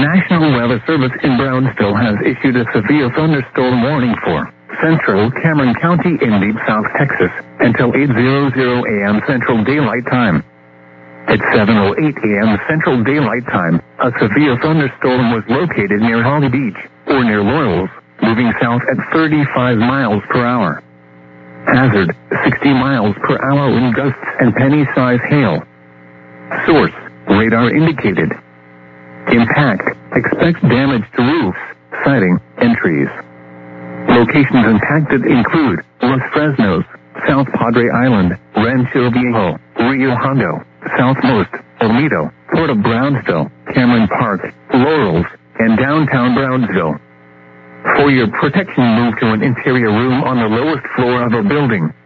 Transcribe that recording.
National Weather Service in Brownsville has issued a severe thunderstorm warning for central Cameron County in deep South Texas until 8:00 a.m. Central Daylight Time. At 7:08 a.m. Central Daylight Time, a severe thunderstorm was located near Holly Beach, or near Laurels, moving south at 35 miles per hour. Hazard, 60 miles per hour wind gusts and penny-size hail. Source, radar indicated. Impact, expect damage to roofs, siding, and trees. Locations impacted include Los Fresnos, South Padre Island, Rancho Viejo, Rio Hondo, Southmost, Olmedo, Port of Brownsville, Cameron Park, Laurels, and downtown Brownsville. For your protection, move to an interior room on the lowest floor of a building.